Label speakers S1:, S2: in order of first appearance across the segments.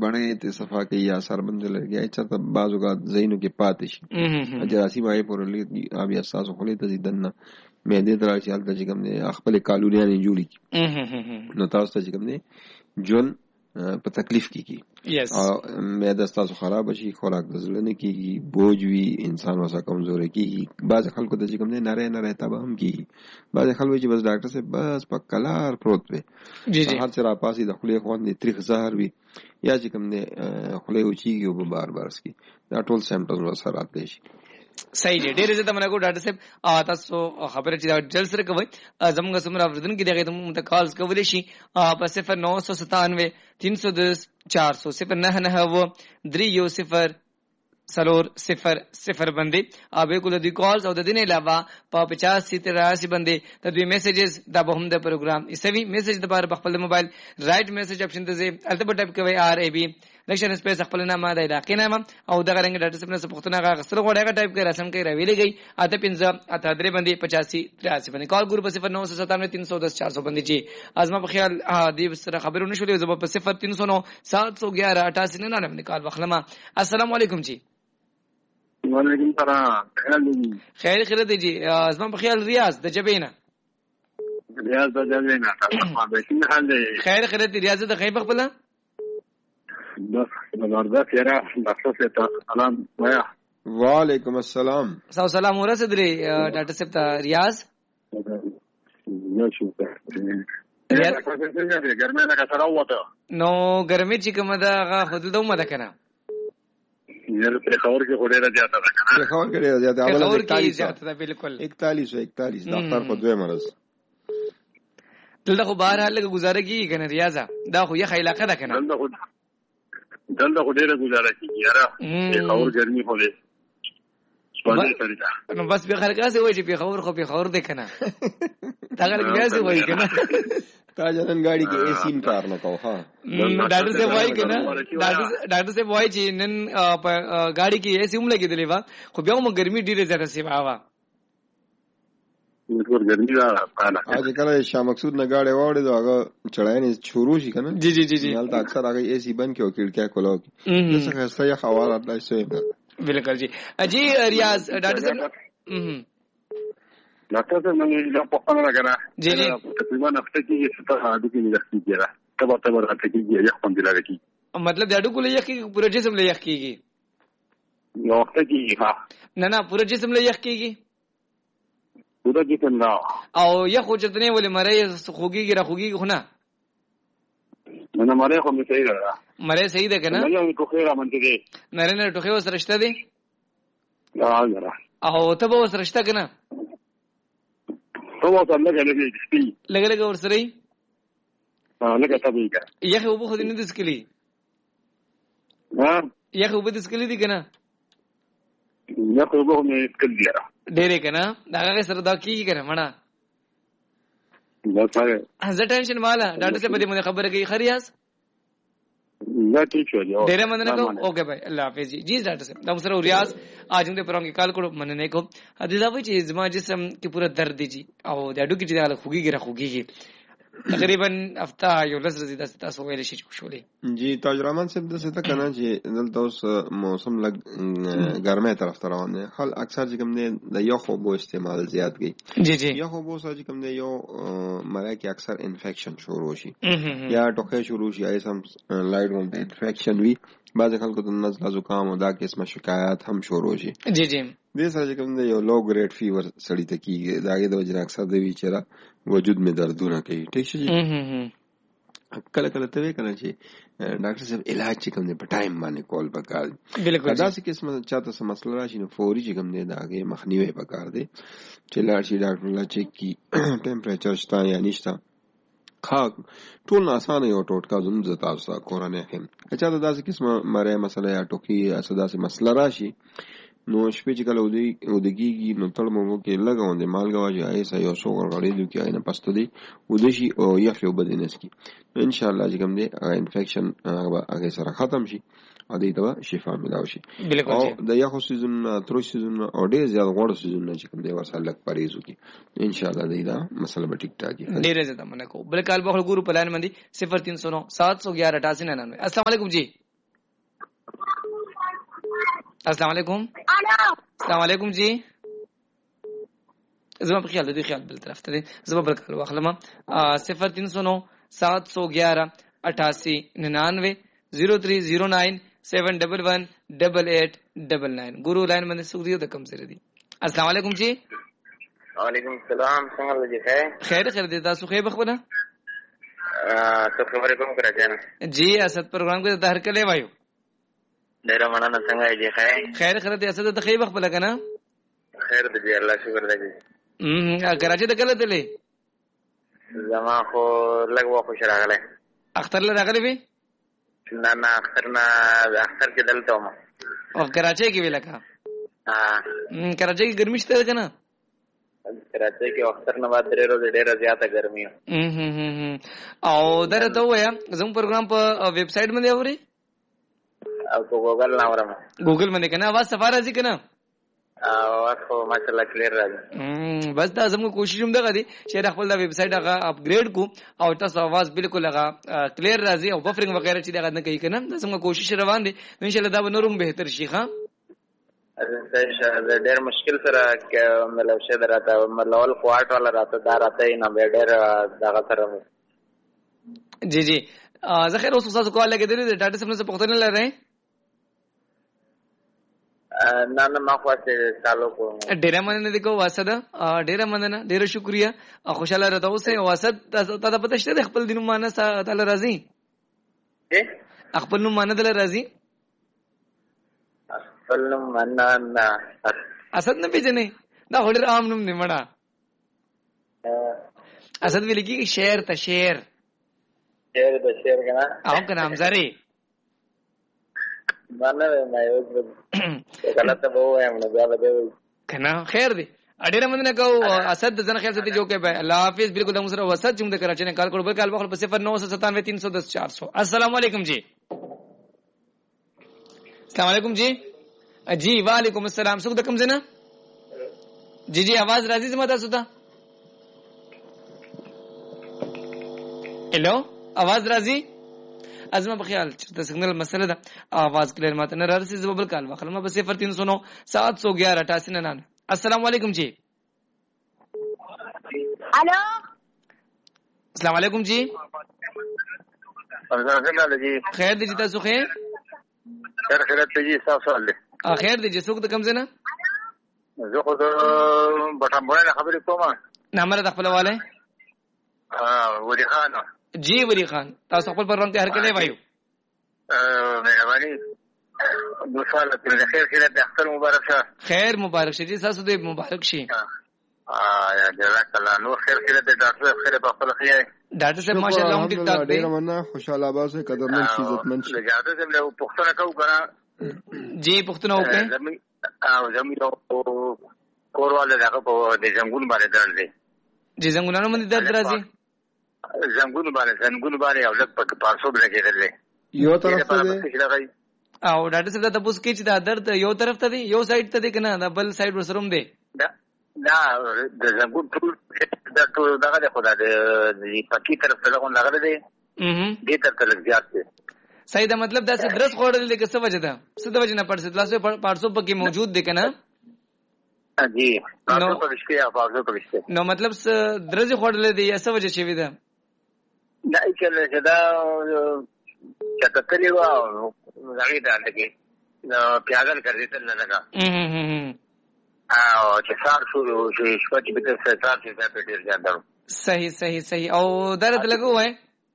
S1: بڼې ته صفا کوي یا سربند لګي چاته بعض اوقات زینو کې پاتې شي جراثیم آی پر لګي بیا تاسو خلې ته ځدنه مې دې درا چې حالت چې کوم نه خپل کالونیان جوړي نو تاسو ته چې کوم نه جون په تکلیف کیږي او معده تاسو خراب شي خوراک د زړه نه کیږي بوج وی انسان وسه کمزوري کیږي بعض خلکو ته چې کوم نه نره تبه هم کیږي بعض خلکو چې بس ډاکټر سے بس په کلار پروت وي هر څه را پاسي د خپل خوان دي تاریخ زهر وي یا چې کوم نه خپل وچیږي او بار سکی دا ټول سیمپټمز وسره راځي شي
S2: صحیح دی ډېر زه تمنه کو ډاکټر صاحب تاسو خبره چې جلد سره کوي زموږ سمره افردن کې دغه ته کالز کولې شي په 0997 310 400 0999 3 0 باندې اوبه کول دي کالز او د دې نه علاوه په 50 83 باندې د دوی میسجز د به هم د پروګرام ایسوي میسج د بار خپل موبایل رائټ میسج اپشن ته ځي البته ټایپ کوي RAB نشن سپیس خپل نامه د علاقې نامه او دغه رنګ ډاټا سپ نه پښتنه غا غسر غوډه ټایپ کوي رسم کوي راویلې گئی اته 15 اته درې باندې 85 83 باندې کال ګروپ 0997 310 400 باندې چې ازما په خیال دی سره خبرونه شولې زب په 0309 711 88 نه باندې کال وخلمه السلام علیکم جی
S3: وعلیکم السلام
S2: خیر دی جی ازما په خیال ریاض د جبینا
S3: ریاض د جبینا ما به څنګه حال دی
S2: خیر دی ریاض د خیبر خپل
S3: بس زبردست یاره ډاکټر صاحب سلام وایا
S1: وعلیکم السلام
S2: سلام ورسېدلې ډاکټر صاحب ته ریاض
S3: نو شو ته
S2: نو ګرمي چې کومه ده هغه حدود دومره ده کنه
S3: یاره په خبر کې خوري نه زیاته ده کنه
S1: په خبر کې زیاته
S2: اوله 41 زیاته ده بالکل
S1: 41 ډاکټر په دوه مرز
S2: دلته خو بهر حال گزاره کیږي کنه ریاضه دا خو یې علاقه ده کنه
S3: دلته خو ډیره گزاره کیږي یاره په خبر ګرمي خو ده
S2: نو بس به خلکاسه وای چې په خبر خو په خبر ده کنه دا خلک بیا څه وای کنه
S1: تا جنن گاڑی کې اے سین کار نه کوه ها
S2: ډاکټر سے وای کنه ډاکټر سے وای چې نن گاڑی کې اے سیم لګیدلې وا خو بیا موږ ګرمي ډیره زیاته سی وا
S3: موږ ګرمي را پاله
S1: اځ کله شاه مقصود نه گاڑی وړي دا هغه چړاینه شروع شي کنه
S2: جی
S1: حالت اکثر هغه اے سی بند کې او کړکیا کولو دغه څه یې حواله راځي سوی
S2: بالکل جی ریاض ډاکټر صاحب
S3: ډاکټر صاحب موږ یې په پښتنه راغلا
S2: جی
S3: تقریبا هفته کې څه هډو کې نه کیږي تبه راته کیږي یو خوند لګي
S2: مطلب د هډو کولې یخ کې پوره جسم له یخ کیږي
S3: نو وخت کې ها
S2: نه پوره جسم له یخ کیږي
S3: پوره جسم نه
S2: او یخ وجدنه ولې مړې خوږیږي را خوږیږي خو نه
S3: مړې خو مې صحیح ده
S2: مړې صحیح ده کنه
S3: نه یو ټوخه را منځ دي
S2: نه ټوخه وسره شته دي
S3: او
S2: ته به وسره شته کنه
S3: ته وسره لګلې سپي
S2: لګلګ ورسره
S3: لګه تبيګه
S2: یخ وبو خو دې نه دسکلي یخ وبو دسکلي دي کنه
S3: یخ وبو مې دسکلي دي
S2: ډېرې کنه دا سره دا کیږي کنه مړه
S3: دا څنګه
S2: زه ټینشن مالا ډاکټر صاحب دې مونږ خبره کوي خریاس
S3: لا ٹھیک ہے جو
S2: ډېر مننه کوم اوکے بھائی الله حافظ جی ډاکټر صاحب دا سره ریاض اج موږ پرونګه کال کړو مننه کوم حدیث دا وایي چې زما جسم کې پورا درد دي او د اډو کې چې حال خوږیږي تقریبا هفته یو لس ورځې د تاسو ویل شي شولې
S1: جی تاجرمان صاحب د څه ته کنه چې دلته اوس موسم لګ ګرمه طرف ته روان دي خل اکثر چې کوم نه د یو خو بو استعمال زیات گئی
S2: جی
S1: یو خو بو سره چې کوم نه یو مړه کې اکثر انفیکشن شروع شي یا ټوخه شروع شي یا سم لایټ ون انفیکشن وی بعض خلکو د نزله زکام او دا قسمه شکایات هم شروع شي
S2: جی
S1: دې سره چې کوم نه یو لو ګریډ فیور سړی ته کیږي داګه د وجه اکثر د ویچره وجود می دردونه کوي ٹھیک شي کله ته کنه چې ډاکټر صاحب علاج چې کوم نه په ټایم باندې کول پکار
S2: بالکل
S1: دا څه قسمه چاته سم مسله راشي نو فوري چې کوم نه داګه مخنیوي پکار دی چې لاړ شي ډاکټر لا چیک کی ټمپریچر شته یا نشته خاک ټول آسان یو ټوټکا زوم زتا تاسو کورانه هم کچا دا داسې قسمه مړې مسله یا ټوکی اساس مسله راشي نو شپې چې کله ودګيږي نو تل مو کې لګاوندې مالګه واجي ایسا یو څو غړې دي کې نه پستو دي ودشي او یخ یو بدینس کی ان شاء الله چې کوم دي انفیکشن هغه سره ختم شي او دې ته شفا ملاوي شي او د یخو سيزون تر سيزون او ډېر زیات غوړ سيزون چې کوم دي ورسره لک پریز وکي ان شاء الله دا مسله به ټیک ټاک
S2: ډېر زیات منه کو بل کال به ګورو پلان مندي 0309 711 8899 السلام علیکم جی السلام علیکم. السلام علیکم جی. زما په خیال د دوی خیال بل طرف ته دی. زما بل کال واخلم 0309 711 88 99 0309 7118899. ګورو لاین باندې سوق دیو د کم سره دی. السلام علیکم جی.
S4: وعلیکم السلام. څنګه دی
S2: خیر خیر دی تاسو خیر بخونه
S4: څه خبرې کوم راځنه
S2: جی اسد پروګرام کې د هر کله وایو
S4: ډیر مننه. څنګه دی
S2: خیر خیر دی اسد د خیر بخبل کنه
S4: خیر دی الله شکر دی.
S2: کراچي ته کله تللی
S4: زما خو لږ وخت راغله
S2: اختر له راغلی وی
S4: نه اختر کې دلته ما
S2: او کراچي کې ویلکا کراچي کې ګرمي شته کنه
S4: کراچي کې اختر نه بعد ډېر ډېر زیاته ګرمي
S2: او درته وایا زموږ پروګرام په ویب سټ باندې اوري
S4: او په ګوګل نه اورم
S2: ګوګل باندې کنه आवाज صفار راځي کنه
S4: आवाज خو ماشاءالله کلیر راځي
S2: بس دا زموږ کوشش هم دغه دي چې خپل د ویب سټ هغه اپګریډ کو او تاسو आवाज بالکل هغه کلیر راځي او بفرینګ وغیرہ چې دغه نه کوي کنه زموږ کوشش روان دي ان شاء الله دا به نورم بهتر شي ښا
S4: ډېر مشکل سره ملو شه دراته ملول کوارټ والا راته دا راته نه ډېر دغه سره
S2: جی جی زه خیر اوس تاسو کول لګیدل د ډاټا سم څخه پوښتنه لرئ
S4: نه ما خو چالو کوم
S2: ډیر مننه دې کو واسد ډیر مننه ډیر شکریا خوشاله راته اوسه واسد ته پته شته خپل دینو مانه تعالی راضي خپل نو مانه دل راضي
S4: خپل نو مانه
S2: اسد نه پیژنې دا هډر عام نوم نیمړه اسد ویل کی شعر ته شعر
S4: کنه
S2: او کنه امزاري
S4: مانه نه یو غلطه وو هم نه بیا به
S2: کنه خیر دی اډیره مننه کو اسد ځنه خیال ستې جو کې به الله حافظ بالکل د مسره وسد چې موږ کراچي نه کال کړو بل کال وخت په 0997 السلام علیکم جی. السلام علیکم جی. جی وعلیکم السلام. څوک د کوم ځنه جی جی आवाज راځي زما تاسو ته هلو आवाज راځي ازما په خیال چې د سیګنل مسله ده आवाज کلیر ماته نه راځي زبل کال واخلم په 0309 711 8899. السلام علیکم جی.
S5: الو
S2: السلام علیکم جی. خیر دی تاسو خیر
S3: خیر ته صاف سوال دی
S2: خیر دی څوک د کوم ځنه
S3: زه خو د بټامبره خبرې کوم
S2: نامره د خپل والے
S3: ولی خان
S2: جی ولی خان تاسو خپل پروګرام ته هر کله وایو
S3: مهرباني دوسال ته خیر د اختر مبارک شه
S2: خیر مبارک شه جی تاسو دې مبارک شي
S3: یا جزاک الله نو خیر د ډاکټر خیر په خپل خیر
S2: ډاکټر صاحب ماشاءالله هم ټیک ټاک دی
S1: ډیر مننه خوشاله آباد سے قدرمن شي عزتمن شي
S3: لږه زم له پښتنه کو غنا
S2: جی پښتنه وکړه
S3: زمي کورواله دغه په د زنګون باندې درل دی
S2: جی زنګونانو باندې درد راځي
S3: زنګون باندې او لږ په پارسو لګیدل دی
S1: یو طرف ته دی
S2: او ډاکټر صاحب دا پوس کې چې دا درد یو طرف ته دی یو سایډ ته دی کنه دا بل سایډ ورسروم دی
S3: دا د زنګون ټول دغه د خدا د پکی طرف ته لګون لګره دی دې طرف ته لګ زیات دی
S2: صحیح دا مطلب دا څه درس خوړل دي که څه وجه ده څه د وجه نه پړسه تاسو پارسو پکې موجود دي کنه
S3: جی پارسو پکې
S2: نو مطلب څه درس خوړل دي یا څه وجه شوی ده
S3: دا چې دا چته کلی و غړي دا لګي نو پیاګل کړی ته نه لگا او چې سار شو شپه چې به سار چې په ډیر ځاندو
S2: صحیح او درته لګو وای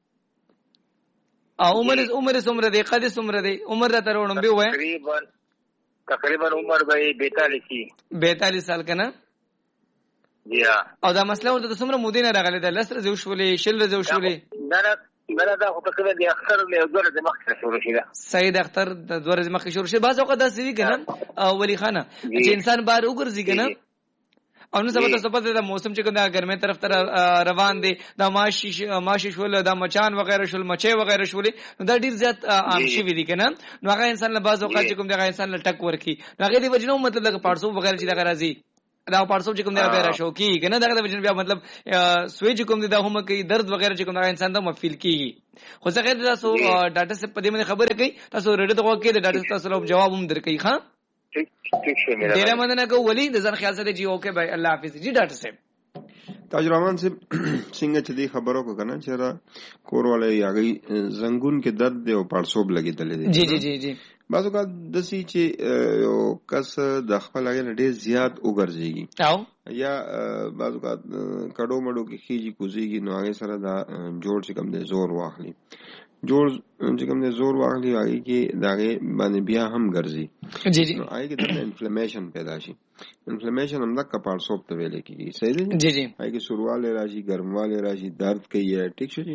S2: عمر څومره دی قد څومره دی عمر را ترونم به وای
S3: تقریبا عمر به 42
S2: سال کنه
S3: جی
S2: او دا مسله ورته څومره مودې نه راغله د لسر زو شولې شل زو شولې
S3: نه دا خو تقریبا د اختر له دوره د مخکې شروع شي
S2: صحیح د اختر د دوره د مخکې شروع شي بعض اوقات داسې وی کنه ولی خانه چې انسان بار وګرځي کنه او نو سبا ته د موسم چې کومه ګرمه طرف ته روان دي دا ماشي شول دا مچان وغیرہ شول مچې وغیرہ شول دا ډیر زیات عام شي وی دي کنه نو هغه انسان له بعض اوقات چې کوم دغه انسان له ټک ورکی هغه دی وجنو مطلب د پارسو وغیرہ چې دغه راځي دا پارسو چې کوم دغه غیر شوقي کنه دغه د وجن بیا مطلب سویچ کوم د هم کوي درد وغیرہ چې کوم دغه انسان ته مفیل کیږي خو څه غیر تاسو ډاټا سے په دې باندې خبره کوي تاسو رډه دغه کې د ډاټا تاسو جواب هم درکې ښا
S3: ठीक है मेरा
S2: ډیره مننه کو ولی د ځان خیال سره جی اوکے بھائی الله حافظ جی ډاکټر صاحب
S1: تاج رحمان سے څنګه چې دی خبرو کو کنه چې را کور والے یاغي زنګون کې درد دی او پړسوب لګیدل دي
S2: جی جی جی جی
S1: بعض اوقات دسی چې کس د خپل هغه ډیر زیات وګرځيږي
S2: او
S1: یا بعض اوقات کډو مډو کې خيږي کوزيږي نو هغه سره دا جوړ چې کوم دی زور واخلي جوړ چې کوم دی زور واخلي هغه کې داغه باندې بیا هم ګرځي
S2: جی جی
S1: نو هغه کې د انفلیمیشن پیدا شي انفلیمیشن هم د کپړسوب ته ویل کېږي صحیح دی
S2: جی جی
S1: هغه کې سورواله راشي ګرمواله راشي درد کوي ټیک شي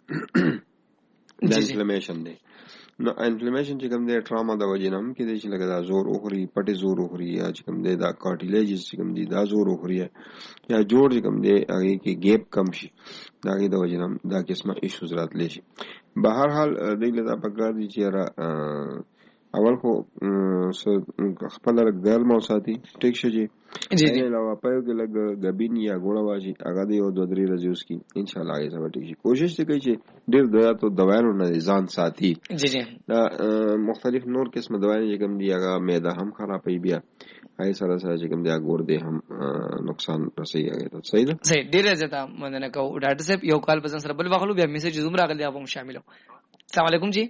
S1: د انفلیمیشن دی نو انفلیمیشن چې کوم دی ټراما د وجې نه هم کې دی چې لکه دا زور اخري پټي زور اخري یا چې کوم دی دا کارټیلیجز چې کوم دی دا زور اخري یا جوړ چې کوم دی هغه کې ګیپ کم شي دا کې د وجې نه دا قسمه ایشوز راتلی شي بهر حال دغه دا پکار دي چې اول خو خپل ګرم او ساتي ټیک شي جی جی علاوه پېو کې لګ غبین یا ګوړه واجی هغه دی او 2-3 ورځې اوس کی ان شاء الله هغه سره ټیک شي کوشش وکړئ چې ډېر دوا ته دوايانو نه ځان ساتي
S2: جی جی
S1: دا مختلف نور قسم دوايان چې کوم دی هغه معده هم خرابې بیا هاي سره سره چې کوم دی ګورده هم نقصان رسي هغه ته صحیح ده
S2: صحیح ډېر زیاته مننه کو ډاکټر صاحب یو کال پسند سره بل واخلو بیا میسج زوم راغلی هغه هم شامل السلام علیکم جی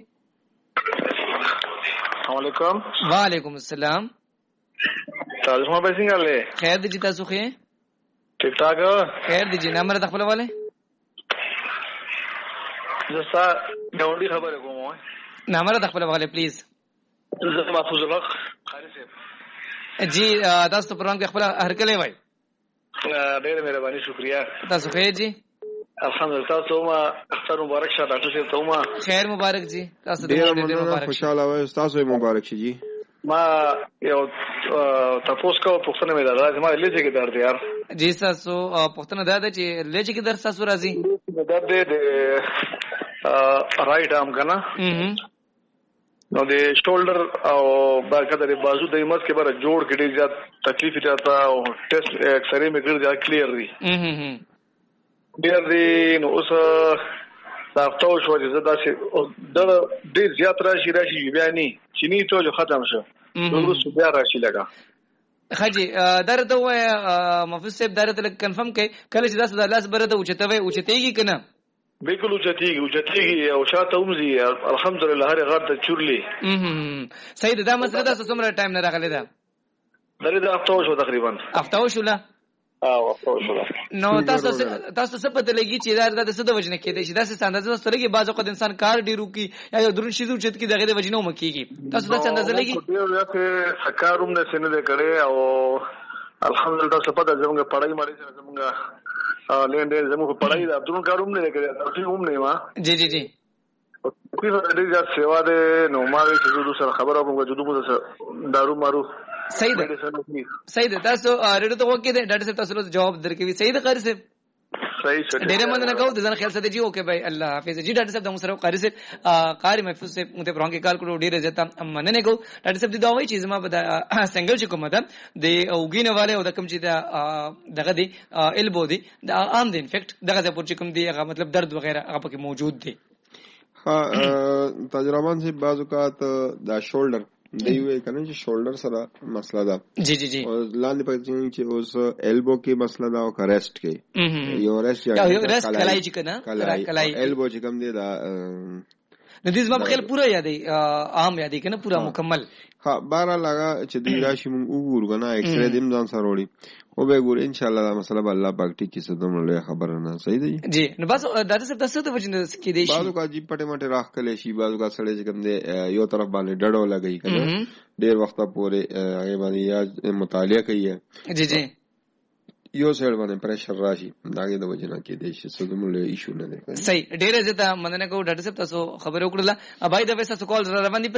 S5: السلام علیکم
S2: وعلیکم السلام
S5: تاسو په څنګه لې
S2: خیر دي تاسو خې
S5: ټیک ټاک
S2: خیر دي نمبر تخپل والے
S5: زستا ډوډۍ خبره کوم
S2: نمبر تخپل والے پلیز
S5: زه محفوظ الله خالص
S2: جی تاسو پروګرام کې خپل هرکلې وای
S5: ډېر مهرباني شکریا
S2: تاسو خیر جی
S5: الحمدلله تاسو ما اختر مبارک شه ډاکټر صاحب ته ما
S2: خیر مبارک جی تاسو ډېر مبارک
S1: خوشاله وای تاسو مبارک شي جی
S5: ما یو تاسو کو پښتنه مې راځي ما لږه کې درد یار
S2: جی تاسو پښتنه دا ده چې لږه کې درد تاسو راځي
S5: درد دې رائټ ارم کنه نو د شولډر او باقاعده د بازو د ایمز کې بره جوړ کې ډېر زیات تکلیف جاتا او ټیسټ ایکس رے مې کړی دا کلیر دی ډېر دی نو اوس دا تاسو شو چې دا چې د ډېر زیات راشي بیا نه چینی ټول ختم شو نو بیا راشي لگا
S2: خاجي درته وای محفوظ صاحب درته کنفرم کړي کله چې تاسو د لاس بره ته اوچتېږي کنه
S5: بالکل اوچتېږي او شاته ومزي الحمدلله هر غړ ته چورلي
S2: صحیح دا مسله تاسو څومره ټایم نه راغلی دا
S5: درې هفته شو تقریبا
S2: هفته شو لا نو تاسو څه پته لګی چې دا د څه د وجنه کې دي چې دا څه اندازه سره کې بعض وخت انسان کار ډیرو کی یا درون شي چې کې دغه د وجنه مکیږي تاسو دا څه اندازه لګی
S5: ډیر چې سکاروم نه سینې ده کړي او الحمدلله تاسو په دغه څنګه پړای ماري څنګه لین دې زموږ پړای د عبدالون کاروم نه کړي تاسو هم نه ما
S2: جی جی جی
S5: کوي دې ځات سیوا ده نو ما چې دوی سره خبره کوم چې دوی دارو مارو
S2: صحیح ده تاسو اړه ته وکړئ ډاکټر صاحب تاسو جواب درکوي صحیح ده قاری صاحب
S5: صحیح
S2: ډېر مننه کوم د ځان خیال ساتي جی اوکے بھائی الله حافظ جی ډاکټر صاحب د مسره قاری صاحب قاری محفوظ صاحب مته پرونګ کې کال کړو ډېر زیات مننه کو ډاکټر صاحب دا وایي چې زما په سنگل چې کومه ده د اوګینه والے او د کم چې دغه دی البو دی د عام دی انفیکټ دغه د پور چې کوم دی هغه مطلب درد وغیرہ هغه پکې موجود دی
S1: ها تجربان سے بعض اوقات دا شولډر دی وی کنه چې شولډر سره مسله ده
S2: جی جی جی
S1: او لاندې پکې چې اوس البو کې مسله ده او ریسټ کې یو ریسټ یا
S2: ریسټ کلای چې کنه کلای
S1: البو چې کوم دی دا
S2: د دې زما خیال پورا یادې عام یادې کنه پورا مکمل
S1: ها بارا لگا چې دی راشي مونږ وګورو کنه ایکس رے دیم ځان سره وړي او به ګور ان شاء الله دا مسله الله پاک ټیک کی څه دومره خبره نه صحیح دی
S2: جی نو بس دادا صاحب تاسو ته وجنه کې دی شي
S1: بازو کا جی پټه مټه راخ کله شي بازو کا سړی چې کوم دی یو طرف باندې ډډو لګی کنه ډیر وخت پورې هغه باندې یا مطالعه کوي
S2: جی جی
S1: یو سړی باندې پریشر راشي داګه د وجنه کې دی چې څه دومره ایشو نه دی
S2: صحیح ډیر زیاته مننه کو ډاکټر صاحب تاسو خبر وکړه ابای د وسه کال روان دي په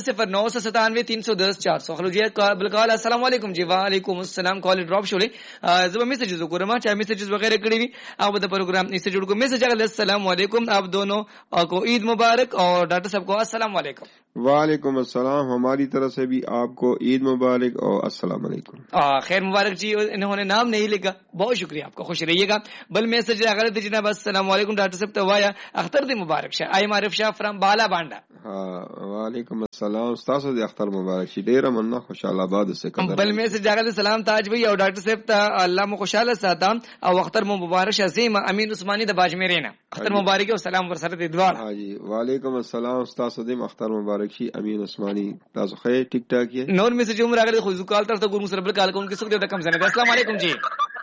S2: 0997 خلو جی بلکال السلام علیکم جی وعلیکم السلام کال ډراپ شولې زما میسجز وګورم چې میسجز وغیرہ کړی وي او د پروګرام اسے جوړ کو میسج اگل السلام علیکم آپ دونوں کو عید مبارک اور ڈاکٹر صاحب کو السلام علیکم
S1: وعلیکم السلام ہماری طرف سے بھی آپ کو عید مبارک اور السلام علیکم
S2: خیر مبارک جی انہوں نے نام نہیں لکھا बहुत शुक्रिया आपका, खुश रहिएगा. बल मैसेज रागले थे जनाब, अस्सलाम वालेकुम डॉक्टर साहब तवाया अख्तर दी मुबारक शाह. आई मारिफ शाह फ्रॉम बाला बांडा.
S1: वालेकुम अस्सलाम उस्ताद दे अख्तर मुबारक शी डेरा मन्ना खुशाल आबाद से कदर.
S2: बल मैसेज रागले सलाम ताज भाई और डॉक्टर साहब ता अल्लाह मो खुशाल साता और अख्तर मुबारक शाह अजीम अमीन उस्मानी द बाजमेरेना अख्तर मुबारक और सलाम वर सरत द्वार.
S1: हां जी वालेकुम अस्सलाम उस्ताद सदीम अख्तर मुबारक शी अमीन उस्मानी ताज खैर ठीक ठाक है.
S2: नोर मैसेज उमर रागले खुजू कॉल तरफ गुरु मुसरबल काल को उनके सुख दे कम सने. अस्सलाम वालेकुम जी.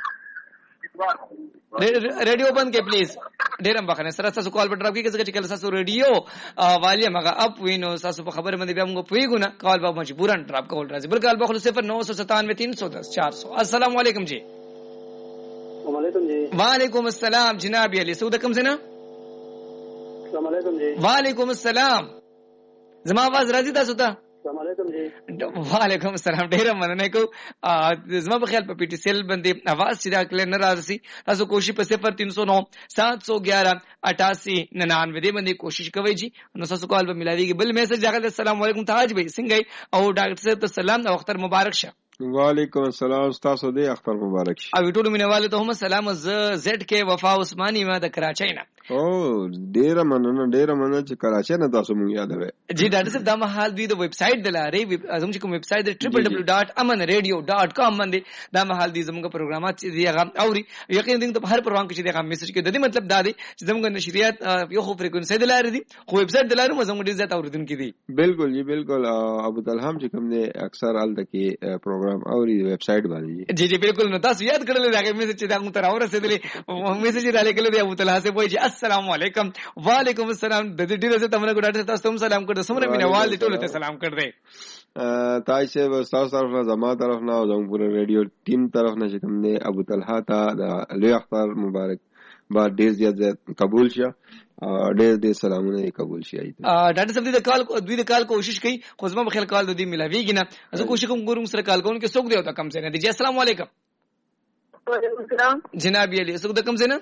S2: रेडियो बंद के प्लीज डेरम बखने सर सासु कॉल पर ड्रॉप की किसी के सासु रेडियो वालिया मगा अप विनो सासु पर खबर में दिया हमको पुईगुना कॉल बा मजबूरन ड्रॉप कॉल राजी बिल कॉल बखल 0997 310 400. अस्सलाम वालेकुम जी.
S6: वालेकुम जी.
S2: वालेकुम अस्सलाम जनाब अली सऊद कम से ना.
S6: अस्सलाम वालेकुम जी.
S2: वालेकुम अस्सलाम जमा आवाज राजी था सुता.
S6: अस्सलाम वालेकुम जी.
S2: वालेकुम अस्सलाम ढेर मनने को जमा बख्याल पे पीटीसीएल बंदे आवाज सीधा क्लियर न राजी तासो कोशिश पे 0309 711 88 99 दे बंदे कोशिश कवई जी नो ससु कॉल पे मिला दी बिल मैसेज जागल अस्सलाम वालेकुम ताज भाई सिंह और डॉक्टर साहब तो सलाम और अख्तर मुबारक शाह.
S1: वालेकुम अस्सलाम उस्ताद दे अख्तर मुबारक शी.
S2: अब टोल मिने वाले तो हम सलाम जेड के वफा उस्मानी में द कराची ना.
S1: ओ डेरा मन च कराची ना तासो मु याद है
S2: जी डॉक्टर साहब दा हाल दी द वेबसाइट दला रे आजम जी को वेबसाइट www.amanradio.com मन दे दा हाल दी जम का प्रोग्राम दिया और यकीन दिन तो हर प्रोग्राम के दिया मैसेज के ददी मतलब दादी जम का नशरियात यो खो फ्रीक्वेंसी दला रे दी खो वेबसाइट दला रे मजम दी जाता और दिन की दी. बिल्कुल
S1: जी बिल्कुल अबू तलहम जी हमने अक्सर आल तक प्रोग्राम और वेबसाइट वाली
S2: जी जी बिल्कुल न तास याद कर ले जाके मैसेज चिदा को तरह और से दले मैसेज डाले के लिए अबू तलहा से बोई जी अस्सलाम वालेकुम. वालेकुम अस्सलाम ददी डी से तमने को डॉक्टर साहब तुम सलाम कर दो सुमरे मिने वाल टोले ते सलाम कर दे.
S1: ताई से उस्ताद तरफ ना जमा तरफ ना और पूरे रेडियो टीम तरफ ना हमने अबू तलहा ता ले अख्तर मुबारक बा डेज ज्यादा कबूल शा डेज दे सलाम ने कबूल शा.
S2: डॉक्टर साहब दी कॉल कोशिश की खुजमा बखैर कॉल दी मिलावीगी ना असो कोशिश को गुरु सर कॉल को उनके सुख दे होता कम से ना दीजिए. अस्सलाम वालेकुम.
S6: वालेकुम सलाम
S2: जनाब अली सुख दे कम से ना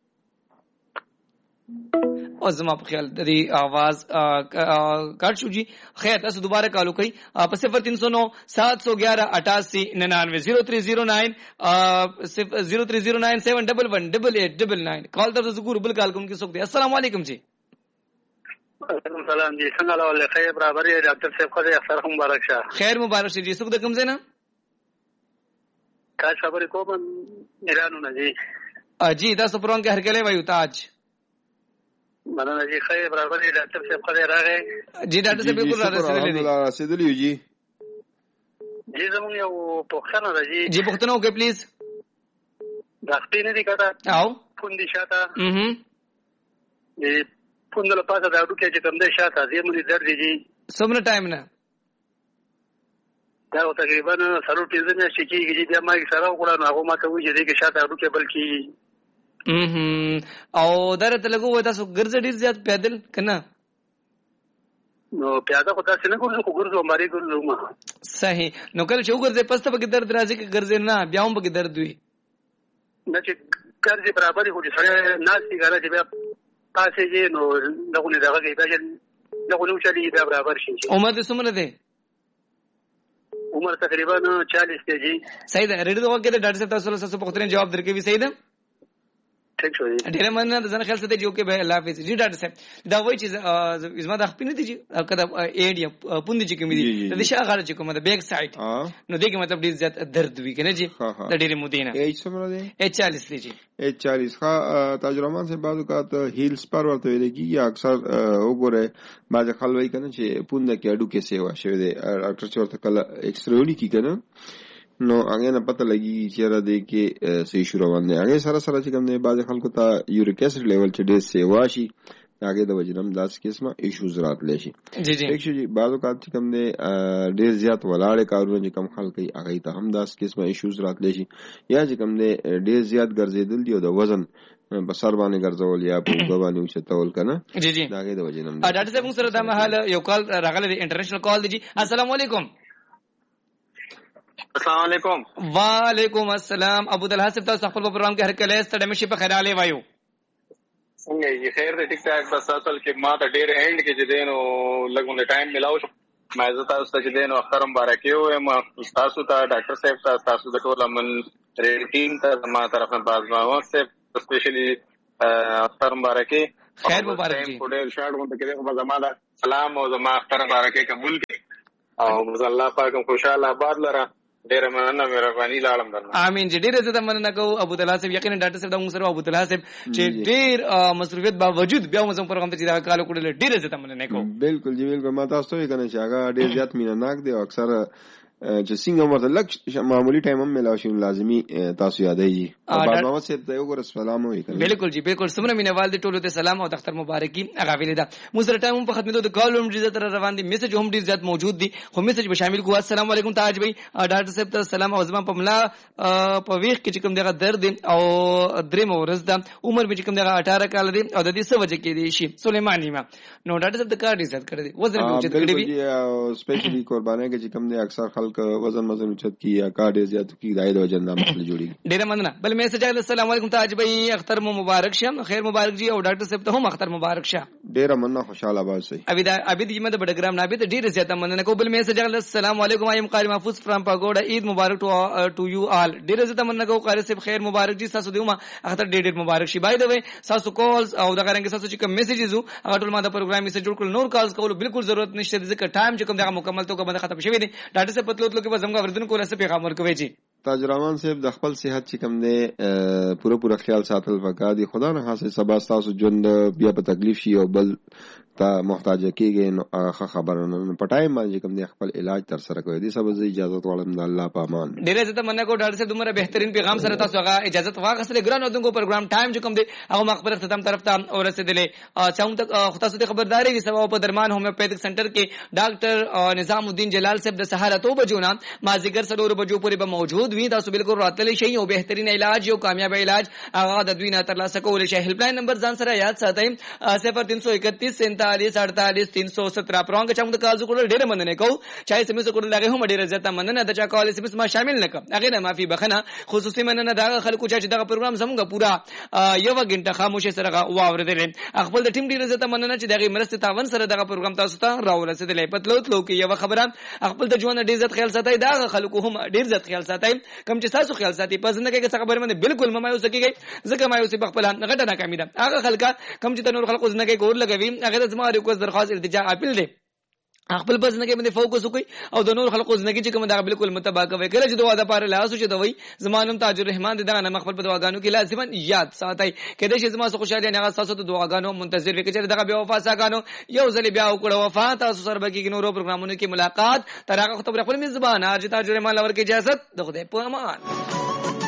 S2: और जमा ख्याल दरी आवाज काट शू जी. खैर तस दोबारा कॉल कई 0309 711 88 99 0309 0309 711 8899 कॉल तर जरूर बिल कॉल उनकी सुख दे. अस्सलाम वालेकुम जी.
S6: वालेकुम सलाम जी. संगाला वाले खैर बराबर है डॉक्टर साहब को अक्सर मुबारक शाह.
S2: खैर मुबारक जी सुख दे कम से ना
S6: काज खबर को बन ईरान ना जी.
S2: जी दस प्रोग्राम के हर के ले भाई ताज
S6: मना जी खैर बराबर है डॉक्टर साहब को आ गए
S2: जी. डॉक्टर साहब बिल्कुल
S1: रासिदली जी
S6: जी जमुन यो पोखना जी
S2: जी पुख्तनो के प्लीज
S6: दाखती ने दिखाता
S2: आओ
S6: फुंदी शाता ये फुंदल पासा दाडू के कम दे शाता ये मुझे दर्द जी
S2: सबने टाइम ना
S6: دا تقریبا سرو پیزنه شکی چې د ما سره وکړه نو هغه ما ته وایي چې شاته اډو کې بلکې
S2: او درته لګو وای تاسو ګرځې ډیر زیات پیدل کنه
S6: نو پیاده خو تاسو نه کوم خو ګرځو ماري ګرځو ما
S2: صحیح نو کله چې وګرځې پسته به درد راځي کې ګرځې نه بیا هم به درد وي
S6: نه چې ګرځې برابر هو چې سره ناسي ګره چې بیا تاسو یې نو دغه نه دغه کې دغه نو چې بیا برابر شي.
S2: عمر دې څومره ده؟
S6: عمر تقریبا 40 دی جی.
S2: صحیح ده. ریډیو وګړه د ډاکټر صاحب تاسو په خاطر جواب درکې وی صحیح ده.
S6: ٹھیک شو جی.
S2: ډیره مننه د ځان خیال سره جو کې به الله حافظ جی. ډاکټر صاحب دا وایي چې زما د خپل نه دي کده ایډیا پوندې چې کوم دي د شاغره چې کومه د بیک سایډ نو دغه مطلب ډیر زیات درد وی کنه جی د ډیره مودینه
S1: ایج څومره دی؟
S2: 40 دی جی.
S1: 40 ها تجربه سے بعض اوقات هیلز پر ورته ویل کی یا اکثر وګوره بعض خلوی کنه چې پوند کې اډو کې سیوا شوی دی ډاکټر چې ورته کله ایکس رے ونی کی کنه نو هغه نه پته لګي چې را دي کې صحیح شروع باندې هغه سره سره چې کوم نه بعض خلکو ته یوریک اسید لیول چې ډیر سیوا شي هغه د وجنم داس قسمه ایشوز راتلی شي.
S2: جی جی
S1: ایک شي بعض اوقات چې کوم نه ډیر زیات ولاړ کارونه چې کوم خلک هغه ته هم داس قسمه ایشوز راتلی شي یا چې کوم نه ډیر زیات ګرځیدل دی د وزن بسر باندې ګرځول یا په باندې اوچتول کنه.
S2: جی جی
S1: دا هغه د وجنم.
S2: ډاکټر صاحب سره دا مهال یو کال راغله انټرنیشنل کال دی جی. السلام علیکم.
S6: السلام علیکم.
S2: وعلیکم السلام. ابو طلحه صاحب تاسو خپل پروګرام کې هر کله ستړي مشي په خیراله وایو
S7: څنګه یې خیر دې ټیک ټاک بس اصل کې ما ته ډېر اینڈ کې چې دینو لګونه ټایم ملاو شو ما زه تاسو ته چې دینو اخرم بارکیو ما تاسو ته ډاکټر صاحب تاسو د ټول من ریډ ټیم ته زما طرف نه باز محمد صاحب سپیشلی اختر مبارکي
S2: خیر مبارک جی
S7: ډېر شاړ غونډه کې خو زما دا سلام او زما اختر مبارکي قبول کړي او الله پاک خوشاله آباد لره ډېر مننه مهرباني لاړم درنه
S2: امين جی ډېر زړه مننه کوم ابو طلحه صاحب یقینا ډاکټر صاحب دا موږ سره ابو طلحه صاحب چې ډېر مصروفیت باوجود بیا موږ پروګرام ته چې دا کال کړل ډېر زړه مننه کوم
S1: بالکل جی بالکل ما تاسو ته کنه چې هغه ډېر زیات مینناک دی او اکثر چې څنګه ورته لک معمولی ټایم هم ملاوي شي لازمي تاسو یادایي بابا محمد صاحب ته یو ګر سلام وکړئ بالکل
S2: جی بالکل سمره مینوال دي ټولو ته سلام او اختر مبارکي هغه ویل دا موږ سره ټایم په خدمت د کال هم ډیر تر روان دي میسج هم ډیر زیات موجود دي خو میسج به شامل کو السلام علیکم تاج بھائی ډاکټر صاحب ته سلام او زما په ملا په ویخ کې کوم دغه درد او درې مورز دا عمر به کوم دغه 18 کال دي او د دې څه وجه کې دي شي سليماني ما نو ډاکټر صاحب د کار ډیزاین کړی دي وزن به چت کړی وي
S1: سپیشلی قربانه کې چې کوم دي اکثر خلک وزن چت کی یا کار ډیر زیات کی دای د وجه نه مسله جوړیږي
S2: ډیر مننه بل میسج آله السلام علیکم تاج بھائی اختر مبارک شه خیر مبارک جی او ډاکټر صاحب ته هم اختر مبارک شه
S1: ډیر مننه خوشاله آباد شي
S2: ابي د جمعه د بډګرام نابه ته ډیر زیات مننه کو بل میسج آله السلام علیکم ایم قاری محفوظ فرام پاګوډا عید مبارک ټو یو آل ډیر زیات مننه کو قاری صاحب خیر مبارک جی تاسو دیوما اختر ډیر مبارک شي بای د وای تاسو کالز او دغه رنګ تاسو چې کوم میسجز هغه ټول ما د پروګرام میسج جوړ کړل نور کالز کول بالکل ضرورت نشته ځکه ټایم چې کوم دغه مکمل توګه باندې ختم شوی دی ډاکټر صاحب پتلوت لکه زمغه وردن کوله څه پیغام ورکوي جی
S1: تاج رحمان صاحب د خپل صحت چې کوم دی پوره خیال ساتل وکړه دی خدا نه خاصه سبا تاسو ژوند بیا په تکلیف شي او بل تا محتاج کېږي نو هغه خبره نه پټای باندې کوم دی خپل علاج تر سره کوي دي سبا اجازه غواړم د الله په امان
S2: ډیره زته مننه کو ډاکټر صاحب دومره بهترین پیغام سره تاسو هغه اجازه واغسله ګران ودونکو پروګرام ټایم چې کوم دی هغه مخبر اختتام طرف ته ورسېدلې چاوم تک تاسو ته خبرداري وي سبا په درمان هومیوپیتھک سنټر کې ډاکټر نظام الدین جلال صاحب د سهار 2 بجو نه مازیګر 4 بجو پورې به موجود وي تاسو بالکل راتللی شي او بهترین علاج یو کامیاب علاج هغه د دوی نه ترلاسه کول شي هیلپ لاین نمبر ځان سره یاد ساتئ 0331 47 48 317 پرونګ چا موږ کال زکول ډېر مننه کو چا سم زه کول لګه هم ډېر زیاته مننه د چا کال سم ما شامل نک هغه نه معافي بخنه خصوصي مننه دا خلکو چې دغه پروګرام زموږ پورا یو غنټه خاموشه سره واوریدل خپل د ټیم ډېر زیاته مننه چې دغه مرسته تاون سره دغه پروګرام تاسو ته راورسېدل پتلوت لو کې یو خبره خپل د ژوند ډېر زیات خیال ساتي دا خلکو هم ډېر زیات خیال ساتي کم چې تاسو خیال ساتي پس نه کې څه خبره باندې بالکل مایوس کیږي ځکه مایوس په خپل غټه ناکامي ده هغه خلک کم چې نور خلکو نه کې ګور لګوي هغه زما ریکوست درخواست التجا اپیل دی خپل پس نه کې باندې فوکس وکړي او د نور خلکو ځنګي چې کوم دا بالکل متابع کوي کله چې دعا د پاره لاسو چې دوی زمانم تاج الرحمن دغه نه خپل په دعاګانو کې لازما یاد ساتي کله چې زما خوشاله نه تاسو ته دعاګانو منتظر وکړي چې دغه بیا وفا ساګانو یو ځل بیا وکړو وفا تاسو سره به کې نورو پروګرامونو کې ملاقات تر هغه خبر خپل میزبان تاج الرحمن لور کې اجازه د خدای په امان.